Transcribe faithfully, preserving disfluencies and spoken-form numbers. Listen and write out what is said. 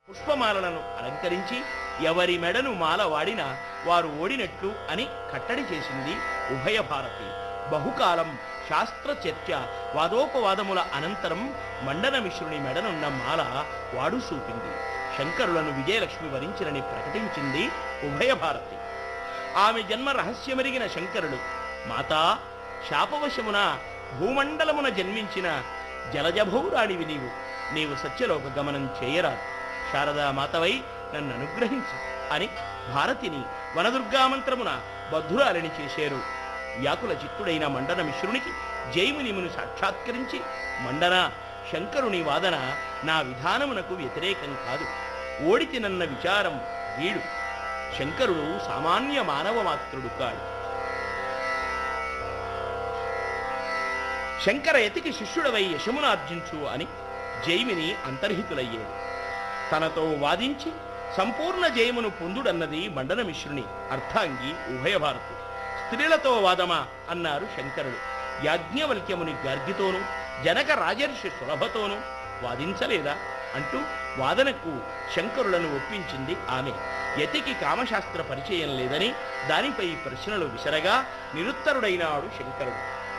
పుష్పమాలలను అలంకరించి ఎవరి మెడను మాల వాడినా వారు ఓడినట్లు అని కట్టడి చేసింది ఉభయ భారతి. బహుకాలం శాస్త్ర చర్చ వాదోపవాదముల అనంతరం మండన మిశ్రుని మెడనున్న మాల వాడు చూపింది. శంకరులను విజయలక్ష్మి వరించినని ప్రకటించింది ఉభయ భారతి. ఆమె జన్మ రహస్యమెరిగిన శంకరుడు, మాతా, శాపవశమున భూమండలమున జన్మించిన జలజభౌరాణివి నీవు, నీవు సత్యలోక గమనం చేయరాదు, శారదా మాతవై నన్ను అనుగ్రహించు అని భారతిని వనదుర్గామంత్రమున బద్ధురాలిని చేశారు. వ్యాకుల చిత్తుడైన మండన మిశ్రునికి జైమునిముని సాక్షాత్కరించి, మండన, శంకరుని వాదన నా విధానమునకు వ్యతిరేకం కాదు, ఓడితినన్న విచారం వీడు, శంకరుడు సామాన్య మానవ మాత్రుడు కాడు. శంకరయతికి శిష్యుడవై యశమునార్జించు అని జైమిని అంతర్హితులయ్యాడు. తనతో వాదించి సంపూర్ణ జయమును పొందుడన్నది మండన మిశ్రుని అర్థాంగి ఉభయ భారతి. స్త్రీలతో వాదమా అన్నారు శంకరుడు. యాజ్ఞవల్క్యముని గార్గితోనూ జనక రాజర్షి సులభతోనూ వాదించలేదా అంటూ వాదనకు శంకరులను ఒప్పించింది ఆమె. యతికి కామశాస్త్ర పరిచయం లేదని దానిపై ప్రశ్నలు విసరగా నిరుత్తరుడైనాడు శంకరుడు.